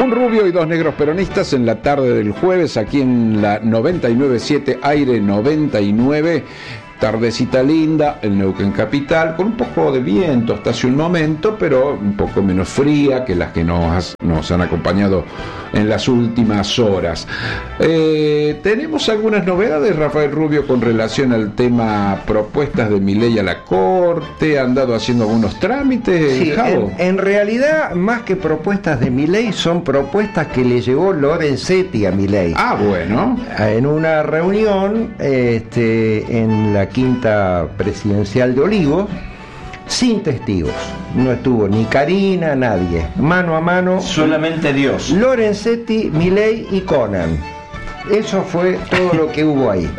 Un rubio y dos negros peronistas en la tarde del jueves aquí en la 99.7 Aire 99. Tardecita linda en Neuquén Capital, con un poco de viento hasta hace un momento, pero un poco menos fría que las que nos han acompañado en las últimas horas. Tenemos algunas novedades, Rafael Rubio, con relación al tema propuestas de Milei a la Corte. ¿Han dado haciendo algunos trámites? Sí, en realidad, más que propuestas de Milei, son propuestas que le llevó Lorenzetti a Milei. Ah, bueno. En una reunión en la quinta presidencial de Olivos, sin testigos. No estuvo ni Karina, nadie. Mano a mano. Solamente Dios. Lorenzetti, Milei y Conan. Eso fue todo lo que hubo ahí.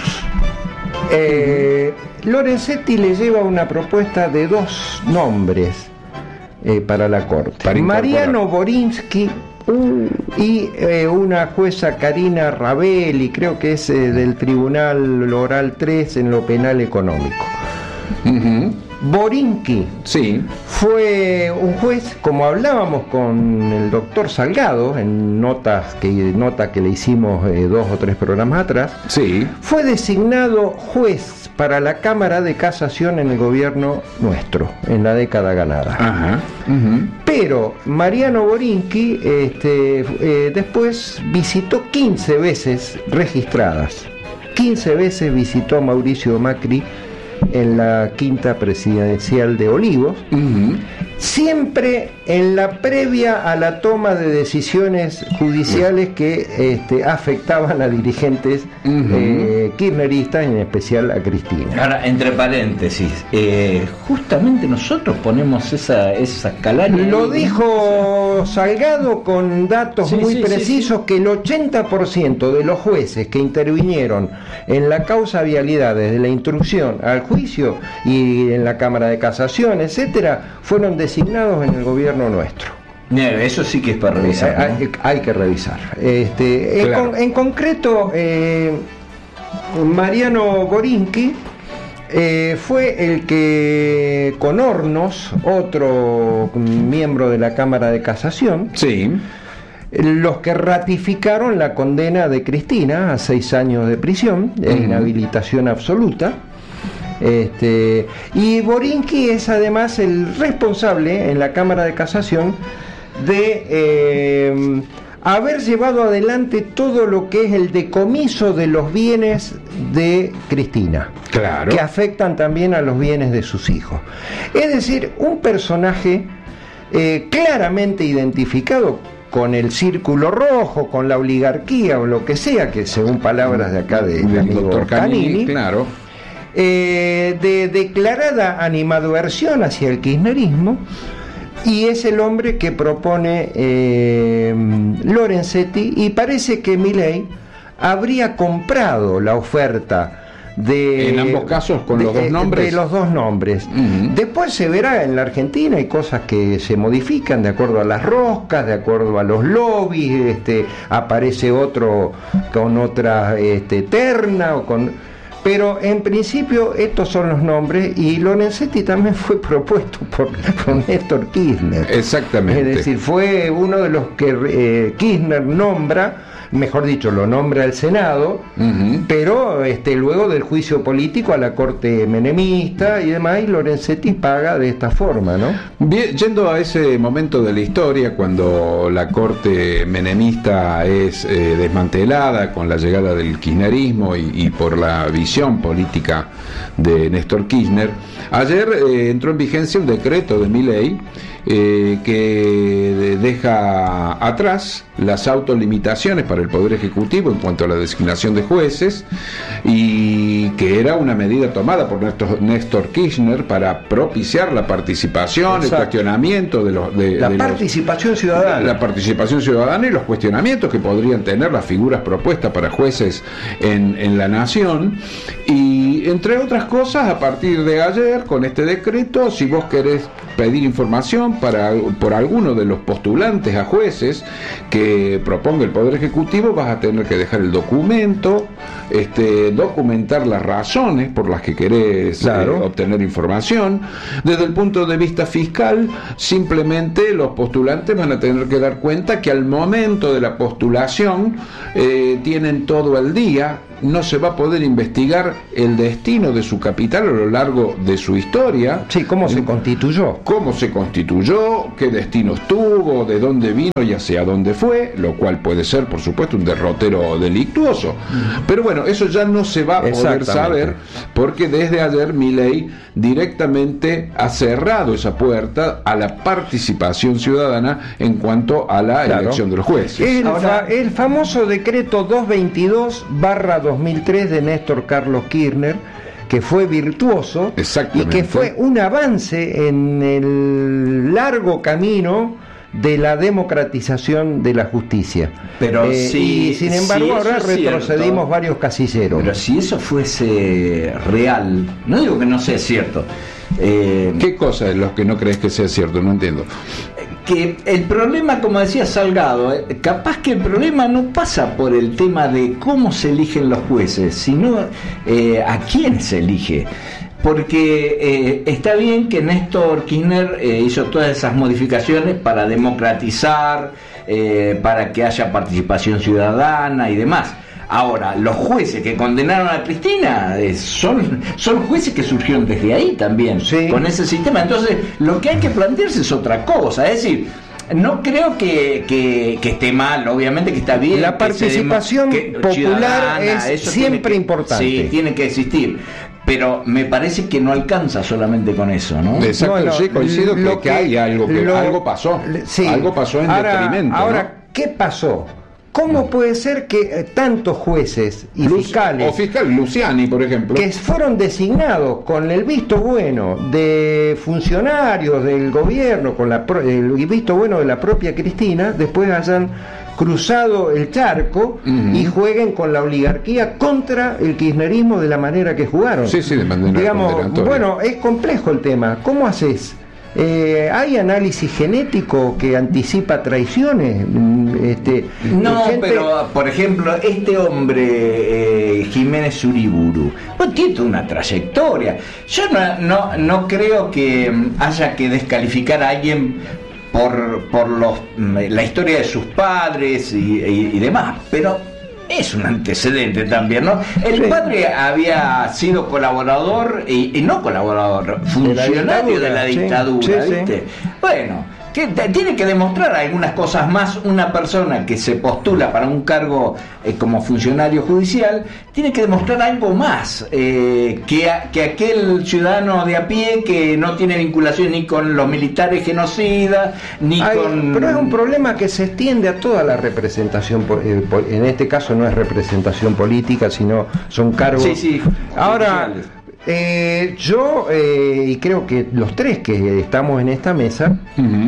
Lorenzetti le lleva una propuesta de dos nombres para la Corte. Mariano Borinsky y una jueza Karina Ravelli, creo que es del Tribunal Oral 3 en lo penal económico. Uh-huh. Borinsky fue un juez, como hablábamos con el doctor Salgado en nota que le hicimos 2 o 3 programas atrás, fue designado juez para la Cámara de Casación en el gobierno nuestro, en la década ganada. Uh-huh. Uh-huh. Pero Mariano Borinsky después visitó 15 veces registradas. 15 veces visitó a Mauricio Macri en la quinta presidencial de Olivos, siempre en la previa a la toma de decisiones judiciales que afectaban a dirigentes kirchneristas, en especial a Cristina. Ahora, entre paréntesis, justamente nosotros ponemos esa calaña. Lo dijo Salgado con datos muy precisos, que el 80% de los jueces que intervinieron en la causa vialidad desde la instrucción al juicio y en la Cámara de Casación, etcétera, fueron designados en el gobierno nuestro. Eso sí que es para revisar, ¿no? Hay que revisar. Claro. En concreto, Mariano Borinsky fue el que, con Hornos, otro miembro de la Cámara de Casación, los que ratificaron la condena de Cristina a 6 años de prisión, de inhabilitación absoluta. Y Borinsky es además el responsable en la Cámara de Casación de haber llevado adelante todo lo que es el decomiso de los bienes de Cristina, que afectan también a los bienes de sus hijos. Es decir, un personaje claramente identificado con el círculo rojo, con la oligarquía o lo que sea, que según palabras de acá del amigo doctor Canini, de declarada animadversión hacia el kirchnerismo, y es el hombre que propone Lorenzetti, y parece que Milei habría comprado la oferta en ambos casos con los dos nombres. De los dos nombres. Después se verá en la Argentina, hay cosas que se modifican de acuerdo a las roscas, de acuerdo a los lobbies, aparece otro con otra terna o con... Pero en principio estos son los nombres, y Lorenzetti también fue propuesto por Néstor Kirchner. Exactamente. Es decir, fue uno de los que Kirchner nombra, mejor dicho, lo nombra el Senado, pero luego del juicio político a la Corte menemista y demás, y Lorenzetti paga de esta forma, ¿no? Bien, yendo a ese momento de la historia, cuando la Corte menemista es desmantelada con la llegada del kirchnerismo y por la visión política de Néstor Kirchner, ayer entró en vigencia un decreto de Milei que deja atrás las autolimitaciones para el Poder Ejecutivo en cuanto a la designación de jueces, y que era una medida tomada por Néstor Kirchner para propiciar la participación, el cuestionamiento de la participación ciudadana y los cuestionamientos que podrían tener las figuras propuestas para jueces en la nación. Y entre otras cosas, a partir de ayer, con este decreto, si vos querés pedir información por alguno de los postulantes a jueces que proponga el Poder Ejecutivo, vas a tener que dejar el documento, documentar las razones por las que querés obtener información. Desde el punto de vista fiscal, simplemente los postulantes van a tener que dar cuenta que al momento de la postulación tienen todo el día, no se va a poder investigar el destino de su capital a lo largo de su historia. Sí, cómo se constituyó. Cómo se constituyó, qué destinos tuvo, de dónde vino y hacia dónde fue, lo cual puede ser, por supuesto, un derrotero delictuoso. Pero bueno, eso ya no se va a poder saber, porque desde ayer Milei directamente ha cerrado esa puerta a la participación ciudadana en cuanto a la elección de los jueces. El famoso decreto 222/2003 de Néstor Carlos Kirchner, que fue virtuoso y que fue un avance en el largo camino de la democratización de la justicia. Pero y sin embargo ahora retrocedimos varios casilleros. Pero si eso fuese real, no digo que no sea cierto. ¿Qué cosa es lo que no crees que sea cierto? No entiendo. Que el problema, como decía Salgado, capaz que el problema no pasa por el tema de cómo se eligen los jueces, sino a quién se elige. Porque está bien que Néstor Kirchner hizo todas esas modificaciones para democratizar, para que haya participación ciudadana y demás. Ahora, los jueces que condenaron a Cristina son jueces que surgieron desde ahí también, con ese sistema. Entonces, lo que hay que plantearse es otra cosa, es decir, no creo que esté mal, obviamente que está bien. La participación popular es siempre importante. Sí, tiene que existir. Pero me parece que no alcanza solamente con eso, ¿no? Exacto, sí, coincido que hay algo pasó. Algo pasó en detrimento. Ahora, ¿qué pasó? ¿Cómo puede ser que tantos jueces y fiscales, o fiscal Luciani, por ejemplo, que fueron designados con el visto bueno de funcionarios del gobierno, con el visto bueno de la propia Cristina, después hayan cruzado el charco y jueguen con la oligarquía contra el kirchnerismo de la manera que jugaron? Sí, de manera condenatoria. Bueno, es complejo el tema. ¿Cómo haces? ¿Hay análisis genético que anticipa traiciones? Pero por ejemplo, este hombre Jiménez Uriburu tiene una trayectoria. Yo no creo que haya que descalificar a alguien por la historia de sus padres y demás, pero es un antecedente también, ¿no? El padre había sido colaborador y no colaborador, funcionario de la dictadura, ¿viste? Bueno, que tiene que demostrar algunas cosas más. Una persona que se postula para un cargo como funcionario judicial tiene que demostrar algo más que aquel ciudadano de a pie que no tiene vinculación ni con los militares genocidas ni con... Pero es un problema que se extiende a toda la representación. En este caso no es representación política, sino son cargos. Ahora, yo y creo que los tres que estamos en esta mesa,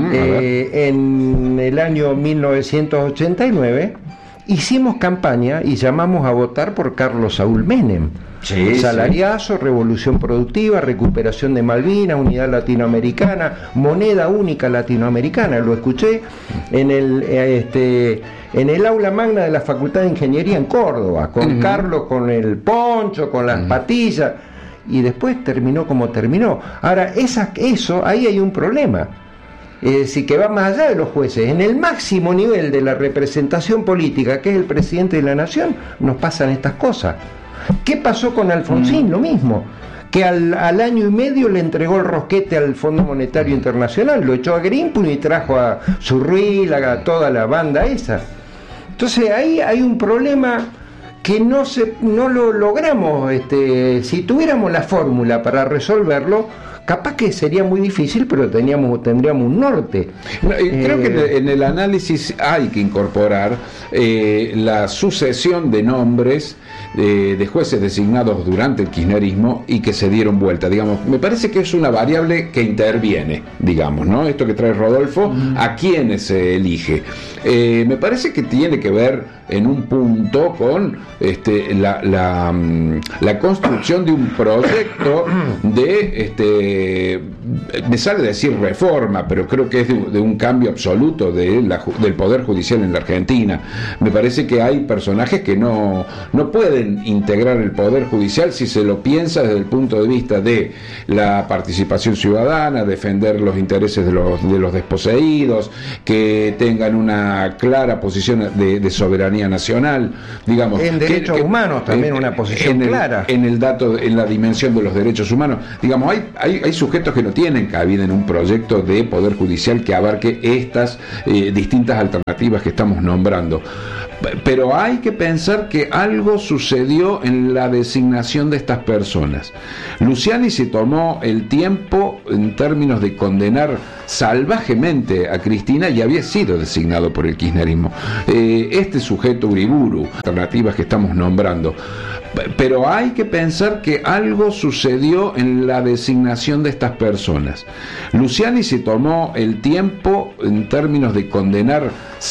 en el año 1989 hicimos campaña y llamamos a votar por Carlos Saúl Menem. Salariazo, revolución productiva, recuperación de Malvinas, unidad latinoamericana, moneda única latinoamericana. Lo escuché en el aula magna de la Facultad de Ingeniería en Córdoba, con Carlos, con el poncho, con las patillas, y después terminó como terminó. Ahora, ahí hay un problema. Es decir, que va más allá de los jueces. En el máximo nivel de la representación política, que es el presidente de la nación, nos pasan estas cosas. ¿Qué pasó con Alfonsín? Lo mismo, que al año y medio le entregó el rosquete al Fondo Monetario Internacional, lo echó a Greenpeace y trajo a Zurril, a toda la banda esa. Entonces ahí hay un problema que no lo logramos. Si tuviéramos la fórmula para resolverlo, capaz que sería muy difícil, pero tendríamos un norte. Creo que en el análisis hay que incorporar la sucesión de nombres de jueces designados durante el kirchnerismo y que se dieron vuelta, digamos. Me parece que es una variable que interviene, digamos, ¿no? Esto que trae Rodolfo, ¿a quiénes se elige? Me parece que tiene que ver en un punto con la construcción de un proyecto de, me sale decir reforma, pero creo que es de un cambio absoluto del Poder Judicial en la Argentina. Me parece que hay personajes que no pueden integrar el Poder Judicial si se lo piensa desde el punto de vista de la participación ciudadana, defender los intereses de los desposeídos, que tengan una clara posición de soberanía nacional, digamos. En derechos humanos también una posición clara. En la dimensión de los derechos humanos. Digamos, hay sujetos que no tienen cabida en un proyecto de Poder Judicial que abarque estas distintas alternativas que estamos nombrando. Pero hay que pensar que algo sucedió en la designación de estas personas. Luciani se tomó el tiempo en términos de condenar salvajemente a Cristina y había sido designado por el kirchnerismo. Este sujeto Uriburu, alternativas que estamos nombrando. Pero hay que pensar que algo sucedió en la designación de estas personas. Luciani se tomó el tiempo en términos de condenar